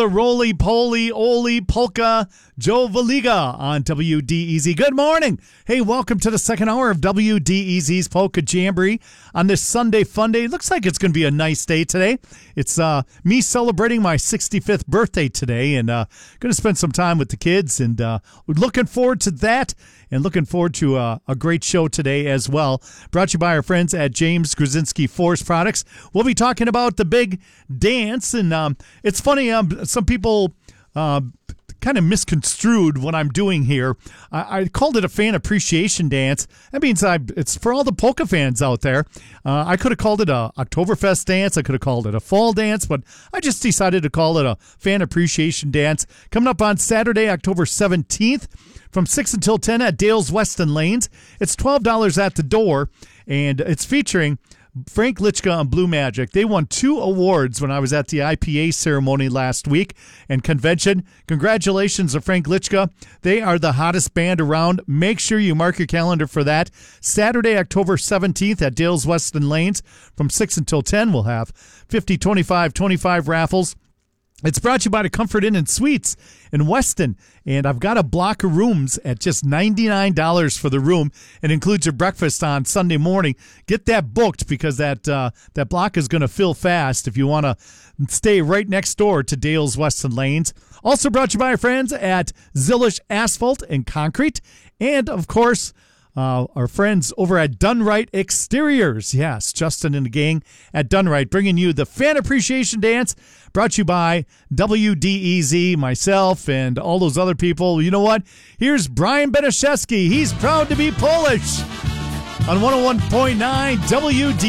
The roly-poly, Oli Polka, Joe Valiga on WDEZ. Good morning. Hey, welcome to the second hour of WDEZ's Polka Jamboree on this Sunday fun day. Looks like it's going to be a nice day today. It's me celebrating my 65th birthday today and going to spend some time with the kids, and we're looking forward to that and looking forward to a great show today as well. Brought to you by our friends at James Grzinski Forest Products. We'll be talking about the big dance, and it's funny, some people kind of misconstrued what I'm doing here. I called it a fan appreciation dance. That means it's for all the polka fans out there. I could have called it a Oktoberfest dance. I could have called it a fall dance, but I just decided to call it a fan appreciation dance. Coming up on Saturday, October 17th, from 6 until 10 at Dale's Weston Lanes. It's $12 at the door, and it's featuring Frank Lichka and Blue Magic. They won 2 awards when I was at the IPA ceremony last week and convention. Congratulations to Frank Lichka. They are the hottest band around. Make sure you mark your calendar for that. Saturday, October 17th at Dale's Weston Lanes from 6 until 10. We'll have 50, 25, 25 raffles. It's brought to you by the Comfort Inn and Suites in Weston, and I've got a block of rooms at just $99 for the room. It includes your breakfast on Sunday morning. Get that booked because that block is going to fill fast if you want to stay right next door to Dale's Weston Lanes. Also brought to you by our friends at Zillish Asphalt and Concrete, and, of course, our friends over at Dunright Exteriors. Yes, Justin and the gang at Dunright bringing you the Fan Appreciation Dance, brought to you by WDEZ, myself, and all those other people. You know what? Here's Brian Benaszewski. He's proud to be Polish on 101.9 WDEZ.